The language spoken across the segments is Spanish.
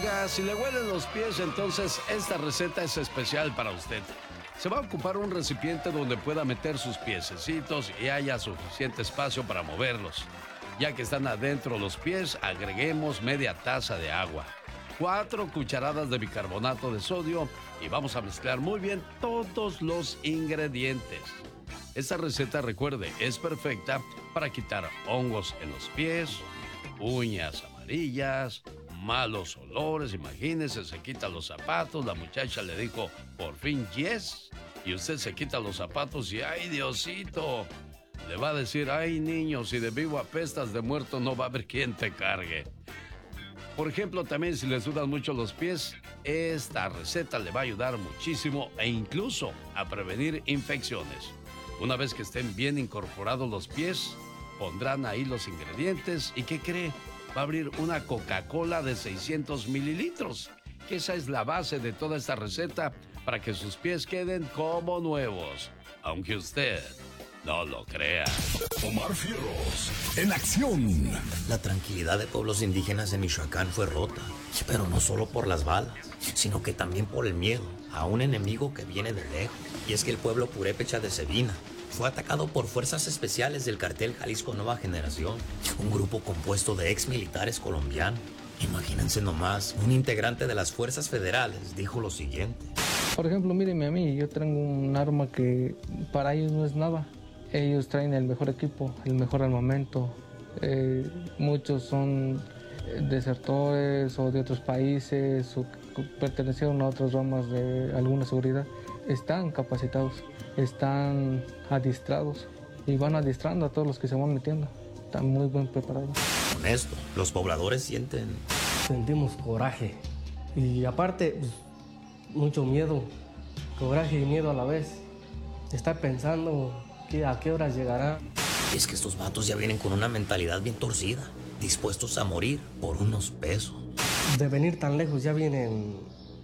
Oiga, si le huelen los pies, entonces esta receta es especial para usted. Se va a ocupar un recipiente donde pueda meter sus piececitos y haya suficiente espacio para moverlos. Ya que están adentro los pies, agreguemos media taza de agua, 4 cucharadas de bicarbonato de sodio y vamos a mezclar muy bien todos los ingredientes. Esta receta, recuerde, es perfecta para quitar hongos en los pies, uñas amarillas, malos olores. Imagínese, se quita los zapatos, la muchacha le dijo por fin yes, y usted se quita los zapatos y ¡ay, Diosito! Le va a decir, ¡ay, niño, si de vivo apestas, de muerto no va a haber quien te cargue! Por ejemplo, también si le sudan mucho los pies, esta receta le va a ayudar muchísimo e incluso a prevenir infecciones. Una vez que estén bien incorporados los pies, pondrán ahí los ingredientes y ¿qué cree? Va a abrir una Coca-Cola de 600 mililitros, que esa es la base de toda esta receta para que sus pies queden como nuevos, aunque usted no lo crea. Omar Fierros, en acción. La tranquilidad de pueblos indígenas de Michoacán fue rota, pero no solo por las balas, sino que también por el miedo a un enemigo que viene de lejos. Y es que el pueblo purépecha de Sebina fue atacado por fuerzas especiales del cartel Jalisco Nueva Generación, un grupo compuesto de ex militares colombianos. Imagínense nomás, un integrante de las fuerzas federales dijo lo siguiente. Por ejemplo, mírenme a mí, yo tengo un arma que para ellos no es nada. Ellos traen el mejor equipo, el mejor armamento. Muchos son desertores o de otros países o pertenecieron a otras ramas de alguna seguridad. Están capacitados, están adiestrados y van adiestrando a todos los que se van metiendo. Están muy bien preparados. Con esto, los pobladores sentimos coraje y aparte pues, mucho miedo, coraje y miedo a la vez. Estar pensando a qué horas llegará. Y es que estos vatos ya vienen con una mentalidad bien torcida, dispuestos a morir por unos pesos. De venir tan lejos ya vienen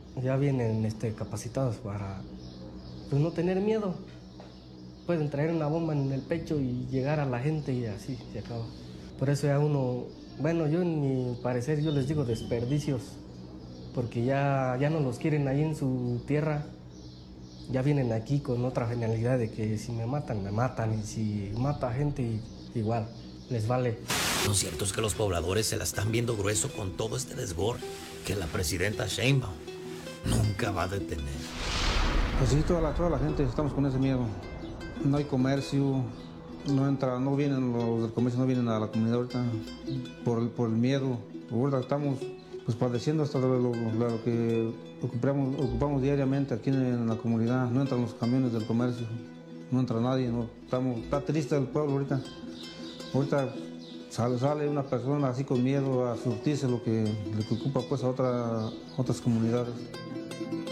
capacitados para pues, no tener miedo. Pueden traer una bomba en el pecho y llegar a la gente y así se acaba. Por eso ya uno, bueno, yo en mi parecer yo les digo desperdicios, porque ya no los quieren ahí en su tierra. Ya vienen aquí con otra finalidad de que si me matan, y si mata gente, igual, les vale. Lo cierto es que los pobladores se la están viendo grueso con todo este desgor que la presidenta Sheinbaum nunca va a detener. Pues sí, toda la gente estamos con ese miedo. No hay comercio, no vienen los del comercio, no vienen a la comunidad ahorita por el miedo. Ahorita estamos pues padeciendo hasta lo que ocupamos diariamente aquí en la comunidad. No entran los camiones del comercio, no entra nadie, está triste el pueblo ahorita. Ahorita sale una persona así con miedo a surtirse lo que ocupa pues a otras comunidades.